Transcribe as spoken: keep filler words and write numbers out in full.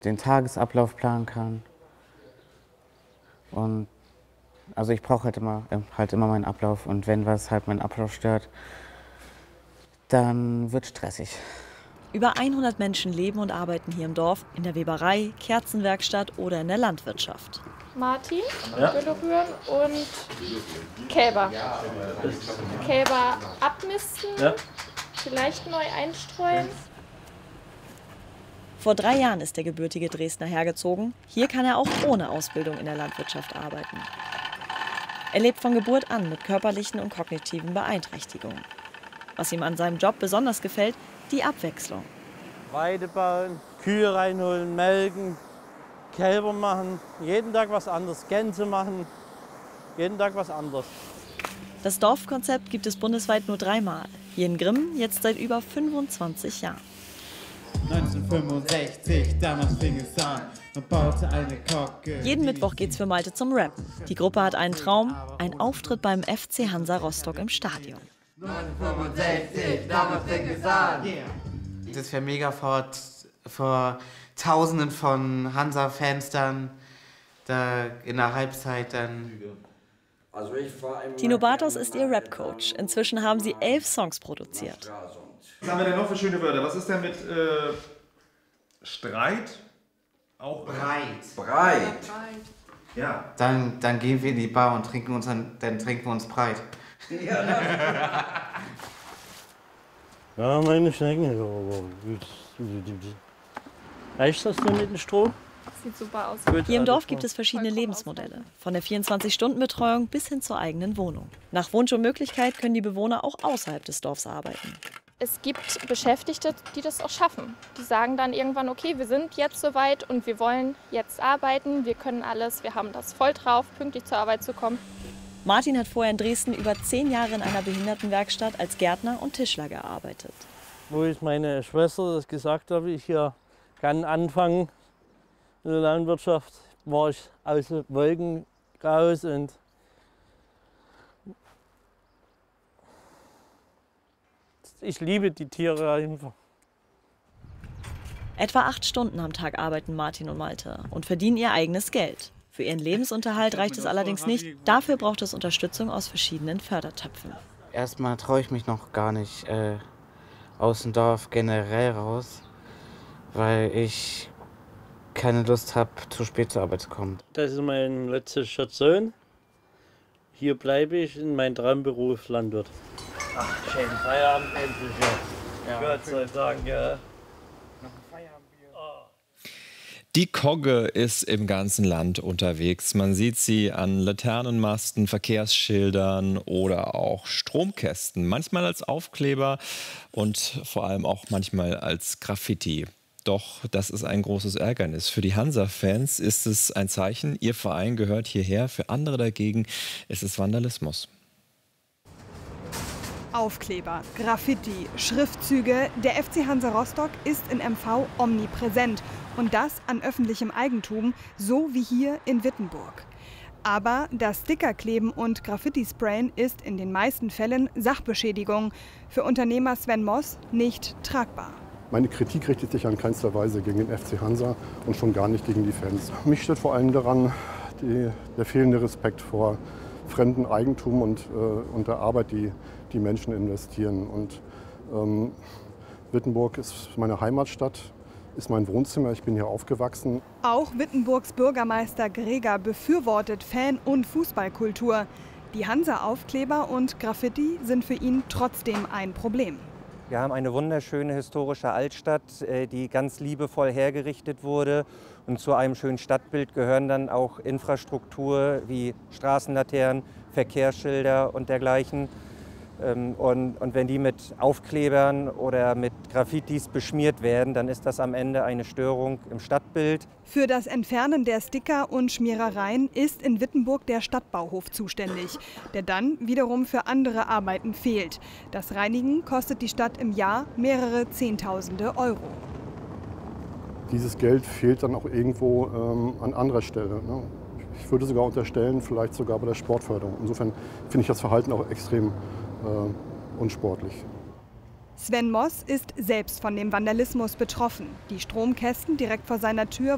den Tagesablauf planen kann. Und also ich brauche halt immer, halt immer meinen Ablauf, und wenn was halt meinen Ablauf stört, dann wird stressig. Über hundert Menschen leben und arbeiten hier im Dorf, in der Weberei, Kerzenwerkstatt oder in der Landwirtschaft. Martin, ja. Gülle rühren und Kälber. Kälber abmisten, ja. Vielleicht neu einstreuen. Vor drei Jahren ist der gebürtige Dresdner hergezogen. Hier kann er auch ohne Ausbildung in der Landwirtschaft arbeiten. Er lebt von Geburt an mit körperlichen und kognitiven Beeinträchtigungen. Was ihm an seinem Job besonders gefällt, die Abwechslung. Weide bauen, Kühe reinholen, melken, Kälber machen, jeden Tag was anderes, Gänse machen, jeden Tag was anderes. Das Dorfkonzept gibt es bundesweit nur dreimal. Hier in Grimmen jetzt seit über fünfundzwanzig Jahren. neunzehnhundertfünfundsechzig, damals fing es an, man baute eine Kocke. Jeden Mittwoch geht's für Malte zum Rappen. Die Gruppe hat einen Traum, ein Auftritt beim F C Hansa Rostock im Stadion. neunzehnhundertfünfundsechzig, damals fing es an. Das wäre mega vor, vor Tausenden von Hansa-Fans dann, da in der Halbzeit dann. Also Tino Bartos ist ihr Rap-Coach. Inzwischen haben sie elf Songs produziert. Was haben wir denn noch für schöne Wörter? Was ist denn mit äh, Streit? Auch breit. Breit. Ja. Dann, dann gehen wir in die Bar und trinken uns dann, dann trinken wir uns breit. Ja, meine Schnecken. Reicht das denn mit dem Strom? Sieht super aus. Hier im Dorf gibt es verschiedene Lebensmodelle. Von der vierundzwanzig-Stunden-Betreuung bis hin zur eigenen Wohnung. Nach Wunsch und Möglichkeit können die Bewohner auch außerhalb des Dorfs arbeiten. Es gibt Beschäftigte, die das auch schaffen. Die sagen dann irgendwann, okay, wir sind jetzt soweit und wir wollen jetzt arbeiten, wir können alles, wir haben das voll drauf, pünktlich zur Arbeit zu kommen. Martin hat vorher in Dresden über zehn Jahre in einer Behindertenwerkstatt als Gärtner und Tischler gearbeitet. Wo ich meine Schwester das gesagt habe, ich hier kann anfangen in der Landwirtschaft, war ich aus den Wolken raus und ich liebe die Tiere einfach. Etwa acht Stunden am Tag arbeiten Martin und Malte und verdienen ihr eigenes Geld. Für ihren Lebensunterhalt reicht es allerdings nicht. Dafür braucht es Unterstützung aus verschiedenen Fördertöpfen. Erstmal traue ich mich noch gar nicht äh, aus dem Dorf generell raus, weil ich keine Lust habe, zu spät zur Arbeit zu kommen. Das ist mein letzter Station. Hier bleibe ich in meinem Traumberuf Landwirt. Ach, schön Feierabend endlich. Ja. Gott sei Dank, ja. Die Kogge ist im ganzen Land unterwegs. Man sieht sie an Laternenmasten, Verkehrsschildern oder auch Stromkästen. Manchmal als Aufkleber und vor allem auch manchmal als Graffiti. Doch das ist ein großes Ärgernis. Für die Hansa-Fans ist es ein Zeichen, ihr Verein gehört hierher. Für andere dagegen ist es Vandalismus. Aufkleber, Graffiti, Schriftzüge. Der F C Hansa Rostock ist in M V omnipräsent. Und das an öffentlichem Eigentum, so wie hier in Wittenburg. Aber das Stickerkleben und Graffiti-Sprayen ist in den meisten Fällen Sachbeschädigung. Für Unternehmer Sven Moss nicht tragbar. Meine Kritik richtet sich an keinster Weise gegen den F C Hansa und schon gar nicht gegen die Fans. Mich stört vor allem daran die, der fehlende Respekt vor fremdem Eigentum und, äh, und der Arbeit, die die Menschen investieren. Und ähm, Wittenburg ist meine Heimatstadt, ist mein Wohnzimmer, ich bin hier aufgewachsen. Auch Wittenburgs Bürgermeister Greger befürwortet Fan- und Fußballkultur. Die Hansa-Aufkleber und Graffiti sind für ihn trotzdem ein Problem. Wir haben eine wunderschöne historische Altstadt, die ganz liebevoll hergerichtet wurde. Und zu einem schönen Stadtbild gehören dann auch Infrastruktur wie Straßenlaternen, Verkehrsschilder und dergleichen. Und, und wenn die mit Aufklebern oder mit Graffitis beschmiert werden, dann ist das am Ende eine Störung im Stadtbild. Für das Entfernen der Sticker und Schmierereien ist in Wittenburg der Stadtbauhof zuständig, der dann wiederum für andere Arbeiten fehlt. Das Reinigen kostet die Stadt im Jahr mehrere Zehntausende Euro. Dieses Geld fehlt dann auch irgendwo ähm, an anderer Stelle, ne? Ich würde sogar unterstellen, vielleicht sogar bei der Sportförderung. Insofern finde ich das Verhalten auch extrem äh, unsportlich. Sven Moss ist selbst von dem Vandalismus betroffen. Die Stromkästen direkt vor seiner Tür